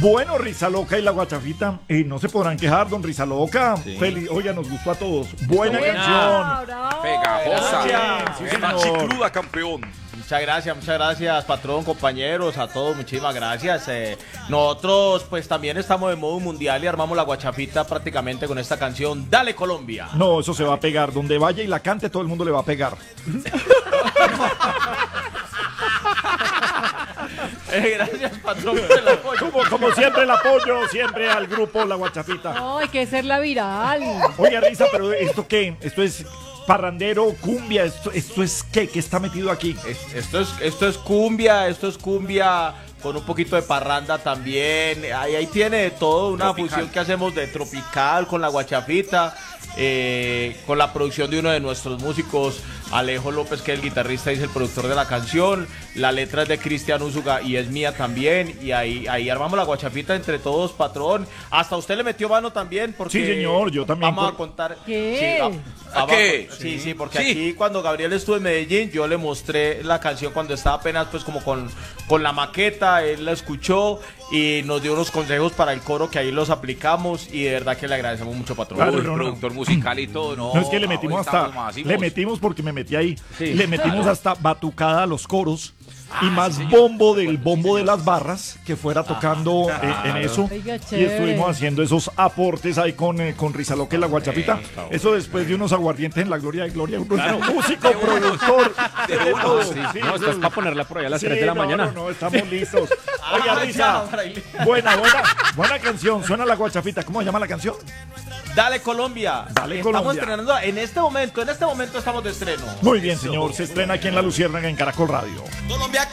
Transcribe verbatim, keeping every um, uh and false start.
Bueno, Risa Loca y la Guachafita, eh, no se podrán quejar, don Risa Loca. Sí. Feliz, oiga, nos gustó a todos. Buena Buena. canción. Bravo. Pegajosa. Gracias, sí, Una señor. chicluda, campeón. Muchas gracias, muchas gracias, patrón, compañeros, a todos, muchísimas gracias. Eh, nosotros, pues también estamos de modo mundial y armamos la guachafita prácticamente con esta canción, Dale Colombia. No, eso se va a pegar. Donde vaya y la cante, todo el mundo le va a pegar. Eh, gracias, patrón, por el apoyo. Como, como siempre, el apoyo, siempre al grupo La Guachafita. No, hay que ser la viral. Oiga, Risa, pero ¿esto qué? ¿Esto es parrandero, cumbia? ¿Esto, esto es qué? ¿Qué está metido aquí? Es- Esto es, esto es cumbia, esto es cumbia con un poquito de parranda también. Ahí, ahí tiene de todo, una Tropical. fusión que hacemos de tropical con la guachafita, eh, con la producción de uno de nuestros músicos, Alejo López, que es el guitarrista y es el productor de la canción. La letra es de Cristian Úsuga y es mía también. Y ahí, ahí armamos la guachafita entre todos, patrón. Hasta usted le metió mano también, porque Sí, señor, yo también Vamos por- a contar. ¿Qué? Sí, va- ¿A vamos qué? Sí, sí, porque Sí. aquí cuando Gabriel estuvo en Medellín, yo le mostré la canción cuando estaba apenas pues como con, con la maqueta, él la escuchó y nos dio unos consejos para el coro que ahí los aplicamos y de verdad que le agradecemos mucho, patrón. Claro, Uy, no, no. productor musical y todo, no. No, es que le hoy metimos estamos hasta, masivos. le metimos porque me metí ahí, Sí. le metimos hasta batucada a los coros y más sí, señor. bombo del bombo de las barras que fuera tocando eh, en eso. Oiga, Y chévere. estuvimos haciendo esos aportes ahí con, eh, con Risa Loca y la Guachafita. Eso después de unos aguardientes en la gloria de gloria. Uno es músico, productor, De de uno, todo. sí. Sí, No, esto es para ponerla por ahí a las sí, tres de la no, mañana. No, no, estamos listos. Oye, Ah, Risa, ya, fraile. buena, buena, buena canción. Suena la Guachafita. ¿Cómo se llama la canción? Dale Colombia. Dale, Estamos Colombia. estrenando en este momento, en este momento estamos de estreno. Muy bien, señor. Se estrena aquí en La Luciérnaga en Caracol Radio. Colombia